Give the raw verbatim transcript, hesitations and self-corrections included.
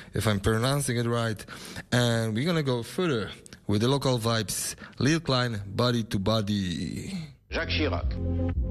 if I'm pronouncing it right. And we're gonna go further with the local vibes. Lil Klein, Body to Body. Jacques Chirac.